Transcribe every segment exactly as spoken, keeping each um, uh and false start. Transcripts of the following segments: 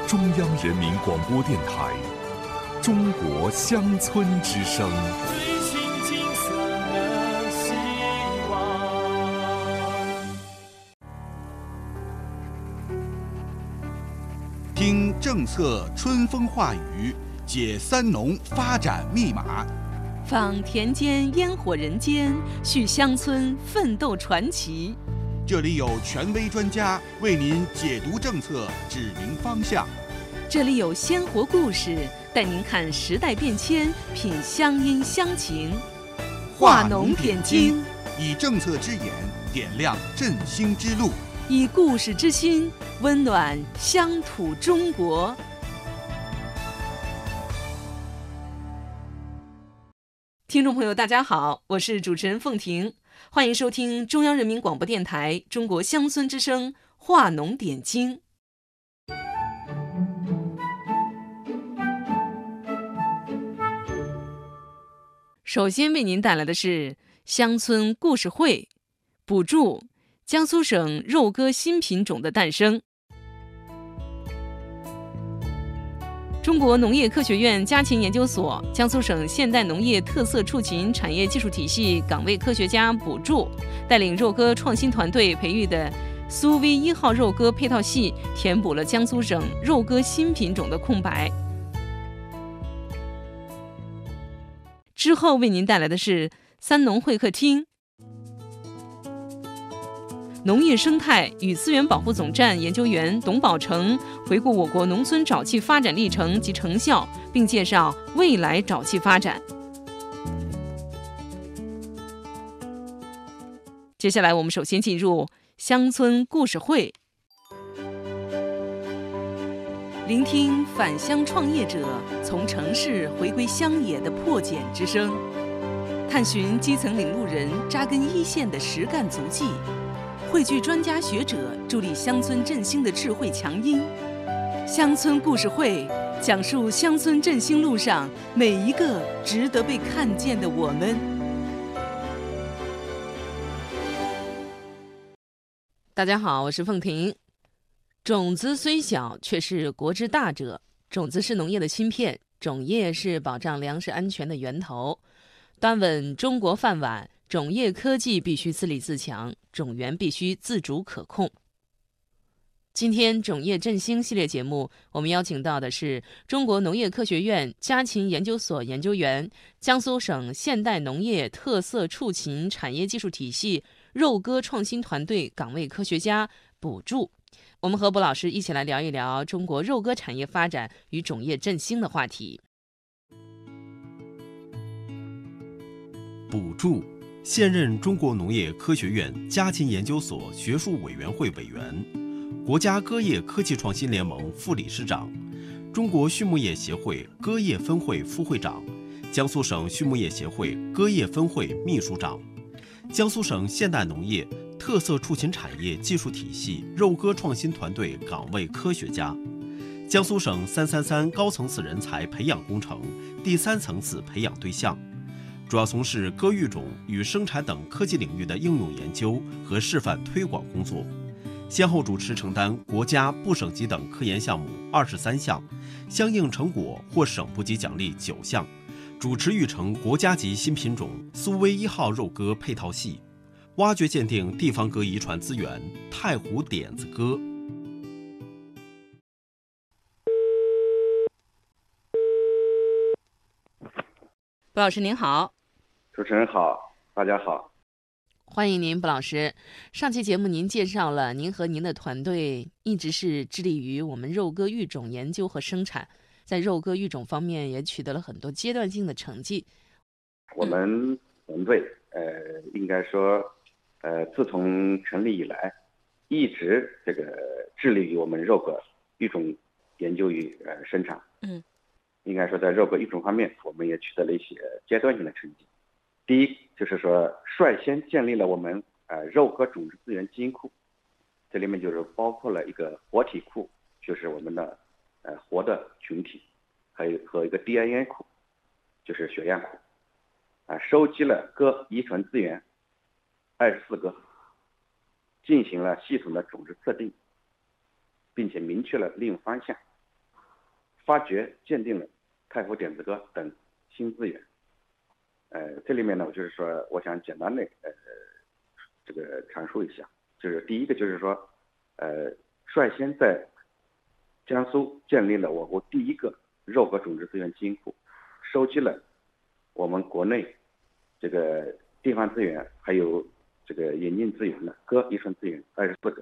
中央人民广播电台中国乡村之声。 追寻金色的希望。 听政策春风化雨，解三农发展密码， 访田间烟火人间，续乡村奋斗传奇。 这里有权威专家为您解读政策，指明方向。 这里有鲜活故事，带您看时代变迁，品乡音乡情。化农点睛， 以政策之眼点亮振兴之路， 以故事之心温暖乡土中国。听众朋友大家好，我是主持人凤婷，欢迎收听中央人民广播电台中国乡村之声化农点睛。首先为您带来的是乡村故事会，补助江苏省肉鸽新品种的诞生。中国农业科学院家禽研究所、江苏省现代农业特色畜禽产业技术体系岗位科学家补助，带领肉鸽创新团队培育的苏 V 一号肉鸽配套系，填补了江苏省肉鸽新品种的空白。之后为您带来的是三农会客厅，农业生态与资源保护总站研究员董宝成回顾我国农村沼气发展历程及成效，并介绍未来沼气发展。接下来我们首先进入乡村故事会，聆听返乡创业者从城市回归乡野的破茧之声，探寻基层领路人扎根一线的实干足迹，汇聚专家学者助力乡村振兴的智慧强音。乡村故事会讲述乡村振兴路上每一个值得被看见的我们。大家好，我是凤婷。种子虽小，却是国之大者。种子是农业的芯片，种业是保障粮食安全的源头。端稳中国饭碗，种业科技必须自立自强，种源必须自主可控。今天种业振兴系列节目，我们邀请到的是中国农业科学院家禽研究所研究员、江苏省现代农业特色畜禽产业技术体系肉鸽创新团队岗位科学家补助。我们和卜老师一起来聊一聊中国肉鸽产业发展与种业振兴的话题。 补助，现任中国农业科学院家禽研究所学术委员会委员，国家鸽业科技创新联盟副理事长，中国畜牧业协会鸽业分会副会长，江苏省畜牧业协会鸽业分会秘书长，江苏省现代农业特色畜禽产业技术体系肉鸽创新团队岗位科学家，江苏省三三三高层次人才培养工程第三层次培养对象，主要从事鸽育种与生产等科技领域的应用研究和示范推广工作，先后主持承担国家部省级等科研项目二十三项，相应成果获省部级奖励九项，主持育成国家级新品种苏 V 一号肉鸽配套系，挖掘鉴定地方鸽遗传资源太湖点子鸽。 卜老师您好。 主持人好，大家好， 欢迎您，卜老师。上期节目您介绍了您和您的团队一直是致力于我们肉鸽育种研究和生产，在肉鸽育种方面也取得了很多阶段性的成绩。 我们团队呃，应该说呃，自从成立以来，一直这个致力于我们肉鸽育种研究与呃生产。 嗯， 应该说在肉鸽育种方面，我们也取得了一些阶段性的成绩。第一，就是说率先建立了我们呃肉鸽种子资源基因库，这里面就是包括了一个活体库，就是我们的呃活的群体，还有和一个 D N A 库，就是血样库，啊、呃，收集了鸽遗传资源二十四个，进行了系统的种子测定，并且明确了利用方向， 发掘鉴定了太湖点子歌等新资源。呃，这里面呢，我就是说，我想简单的呃这个阐述一下，就是第一个就是说，呃，率先在江苏建立了我国第一个肉鸽种植资源基因库，收集了我们国内这个地方资源还有这个引进资源的鸽遗传资源二十四个，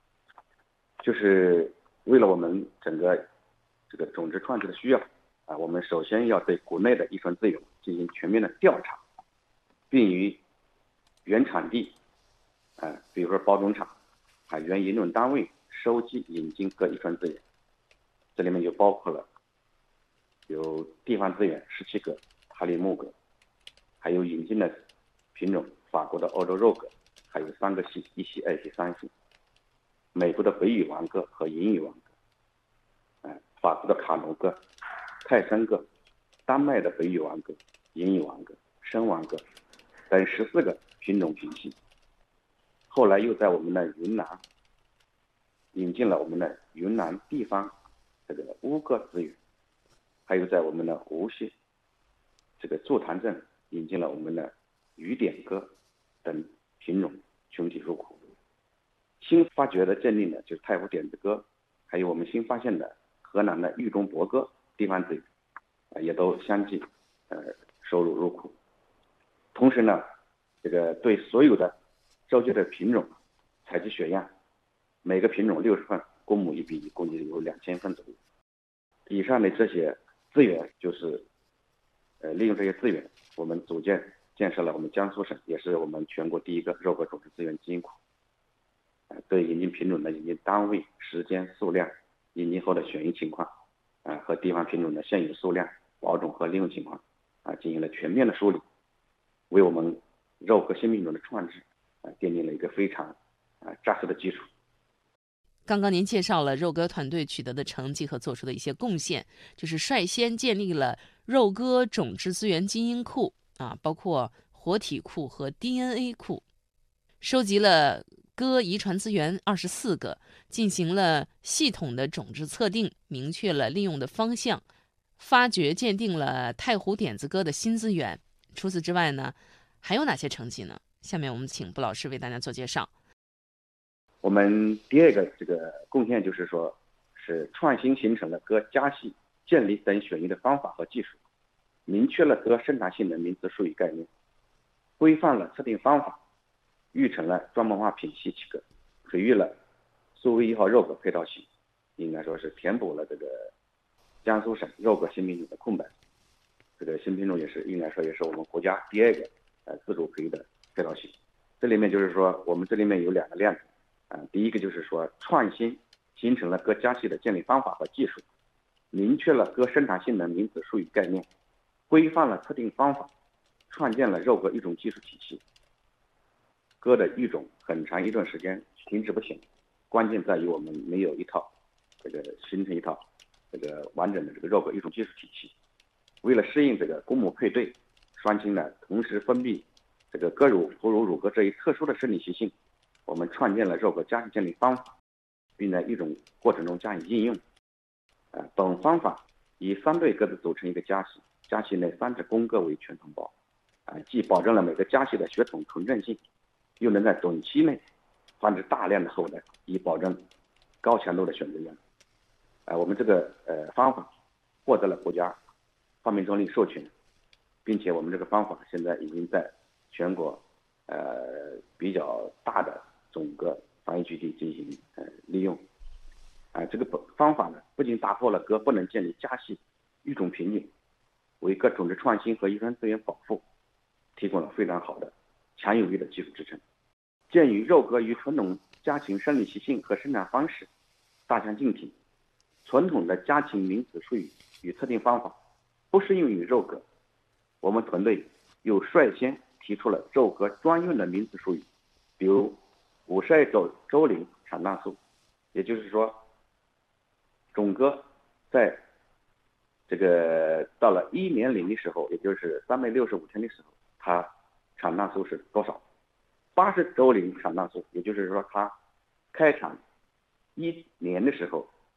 就是为了我们整个这个种植创制的需要啊，我们首先要对国内的遗传资源进行全面的调查，并于原产地啊，比如说包种厂啊、原引种单位收集引进各遗传资源。这里面就包括了有地方资源十七个塔里木鸽，还有引进的品种法国的欧洲肉鸽，还有三个系，一系、二系、三系，美国的北羽王鸽和银羽王鸽，哎，法国的卡农鸽、泰森鸽，丹麦的北羽王鸽、银羽王鸽、深王鸽等十四个品种品系。后来又在我们的云南引进了我们的云南地方这个乌鸽资源，还有在我们的无锡这个座潭镇引进了我们的雨点鸽等品种群体入库。新发掘的鉴定的就是太湖点子鸽，还有我们新发现的河南的豫中博鸽地方资源，啊，也都相继呃收入入库。同时呢，这个对所有的收集的品种采集血样，每个品种六十份，公母一比一，共计有两千份左右。以上的这些资源，就是呃利用这些资源，我们组建建设了我们江苏省，也是我们全国第一个肉鸽种植资源基因库。呃，对引进品种的引进单位、时间、数量、引进后的选育情况，啊、呃、和地方品种的现有数量、保种和利用情况，啊、呃、进行了全面的梳理，为我们肉鸽新品种的创制啊、呃、奠定了一个非常啊、呃、扎实的基础。 刚刚您介绍了肉鸽团队取得的成绩和做出的一些贡献，就是率先建立了肉鸽种质资源基因库啊，包括活体库和 D N A 库，收集了鸽遗传资源二十四个，进行了系统的种质测定，明确了利用的方向，发掘鉴定了太湖点子鸽的新资源。除此之外呢，还有哪些成绩呢？下面我们请布老师为大家做介绍。 我们第二个这个贡献就是说，是创新形成了鸽家系建立等选育的方法和技术，明确了鸽生产性的名词术语概念，规范了测定方法，育成了专门化品系七个，培育了苏威一号肉鸽配套系，应该说是填补了这个江苏省肉鸽新品种的空白。这个新品种也是应该说也是我们国家第二个呃自主培育的配套系。这里面就是说，我们这里面有两个亮点。啊，第一个就是说，创新形成了鸽家系的建立方法和技术，明确了鸽生产性的名词术语概念，规范了测定方法，创建了肉鸽育种技术体系。鸽的育种很长一段时间停止不前，关键在于我们没有一套这个形成一套这个完整的这个肉鸽育种技术体系。为了适应这个公母配对、双亲呢同时分泌这个鸽乳、哺乳乳鸽这一特殊的生理习性，我们创建了肉鸽家系建立方法，并在育种过程中加以应用。呃，本方法以三对鸽子组成一个家系，家系内三只公鸽为全同胞，啊、呃，既保证了每个家系的血统纯正性，又能在短期内繁殖大量的后代，以保证高强度的选择量。啊、呃，我们这个呃方法获得了国家发明专利授权，并且我们这个方法现在已经在全国呃比较大的种鸽繁育基地进行呃利用。啊、呃，这个方法呢，不仅打破了鸽不能建立家系育种瓶颈，为各种质创新和遗传资源保护提供了非常好的强有力的技术支撑。鉴于肉鸽与传统家禽生理习性和生产方式大相径庭，传统的家禽名词术语与测定方法不适用于肉鸽，我们团队又率先提出了肉鸽专用的名词术语，比如五十二周周龄产蛋数，也就是说，种鸽在这个到了一年龄的时候，也就是三百六十五天的时候，它产蛋数是多少？八十周龄产蛋数，也就是说它开产一年的时候，它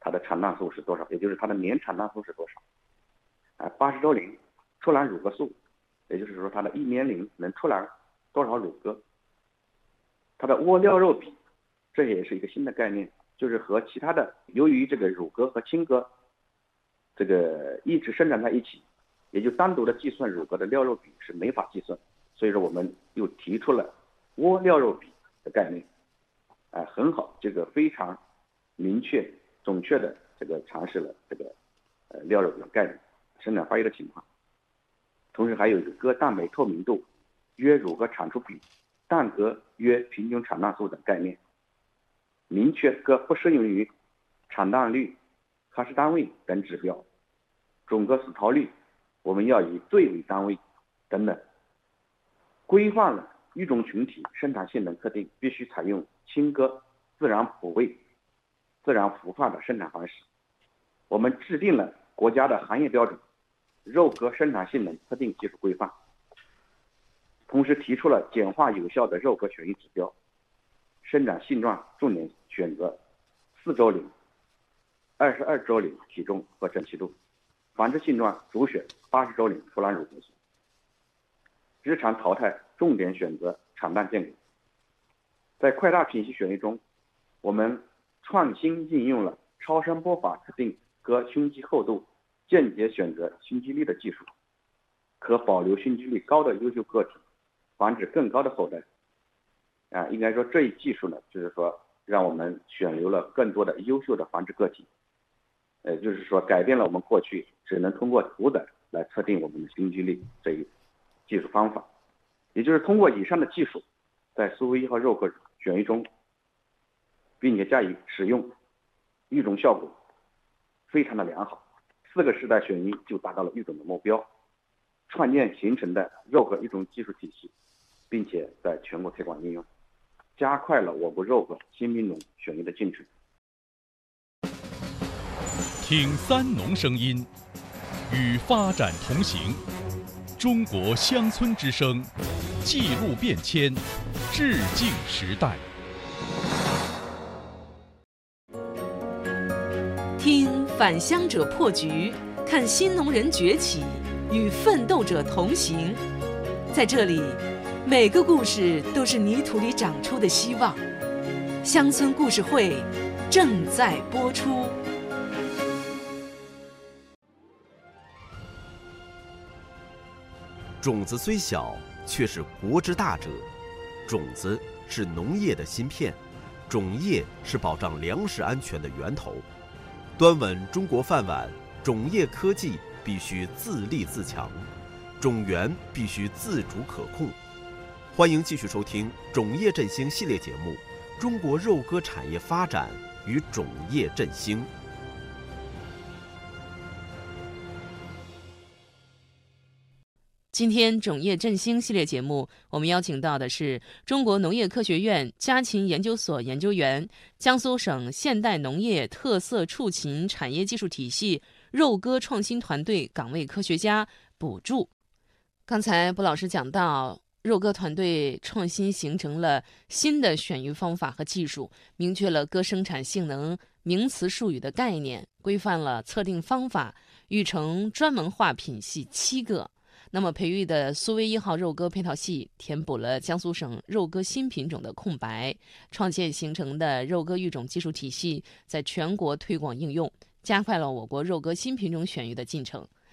它的产蛋数是多少，也就是它的年产蛋数是多少。啊，八十周龄出栏乳鸽数，也就是说它的一年龄能出栏多少乳鸽。它的窝料肉比，这也是一个新的概念，就是和其他的，由于这个乳鸽和亲鸽这个一直生长在一起，也就单独的计算乳鸽的料肉比是没法计算，所以说我们又提出了窝料肉比的概念，啊，很好，这个非常明确准确的这个阐释了这个呃料肉比的概念、生长发育的情况。同时还有一个鸽蛋白透明度、约乳鸽产出比、蛋鸽约平均产蛋数等概念，明确鸽不适用于产蛋率、哈氏单位等指标，种鸽死逃率我们要以对为单位等等，规范了育种群体生产性能测定必须采用亲鸽自然哺喂、自然孵化的生产方式。我们制定了国家的行业标准肉鸽生产性能测定技术规范，同时提出了简化有效的肉鸽选育指标，生长性状重点选择四周龄、二十二周龄体重和整齐度，繁殖性状主选八十周龄出栏乳鸽数，日常淘汰重点选择产蛋间隔。在快大品系选育中，我们创新应用了超声波法测定鸽胸肌厚度，间接选择胸肌率的技术，可保留胸肌率高的优秀个体，繁殖更高的后代。啊，应该说这一技术呢，就是说让我们选留了更多的优秀的繁殖个体，呃，就是说改变了我们过去只能通过屠宰来测定我们的胸肌率这一技术方法。也就是通过以上的技术，在苏维一号肉鸽选育中，并且加以使用，育种效果非常的良好，四个世代选育就达到了育种的目标，创建形成的肉鸽育种技术体系，并且在全国推广应用，加快了我国肉鸽新品种选育的进程。 听三农声音，与发展同行。中国乡村之声，记录变迁，致敬时代。 听返乡者破局，看新农人崛起，与奋斗者同行。在这里，每个故事都是泥土里长出的希望。乡村故事会正在播出。 种子虽小，却是国之大者。种子是农业的芯片，种业是保障粮食安全的源头。端稳中国饭碗，种业科技必须自立自强，种源必须自主可控。欢迎继续收听种业振兴系列节目《中国肉鸽产业发展与种业振兴》。 今天种业振兴系列节目，我们邀请到的是中国农业科学院家禽研究所研究员、江苏省现代农业特色畜禽产业技术体系肉鸽创新团队岗位科学家卜柱。刚才卜老师讲到，肉鸽团队创新形成了新的选育方法和技术，明确了鸽生产性能名词术语的概念，规范了测定方法，育成专门化品系七个。那么培育的苏维一号肉鸽配套系填补了江苏省肉鸽新品种的空白，创建形成的肉鸽育种技术体系在全国推广应用，加快了我国肉鸽新品种选育的进程。